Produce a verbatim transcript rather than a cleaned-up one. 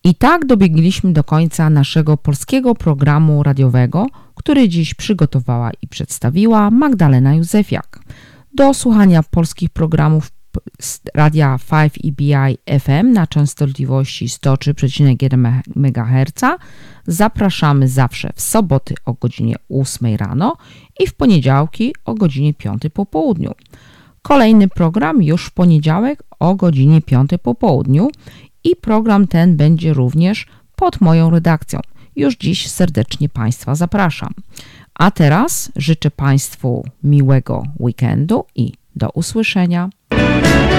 I tak dobiegliśmy do końca naszego polskiego programu radiowego, który dziś przygotowała i przedstawiła Magdalena Józefiak. Do słuchania polskich programów z Radia pięć i B I F M na częstotliwości sto trzy przecinek jeden megaherca zapraszamy zawsze w soboty o godzinie ósmej rano i w poniedziałki o godzinie piątej po południu. Kolejny program już w poniedziałek o godzinie piątej po południu i program ten będzie również pod moją redakcją. Już dziś serdecznie Państwa zapraszam. A teraz życzę Państwu miłego weekendu i do usłyszenia.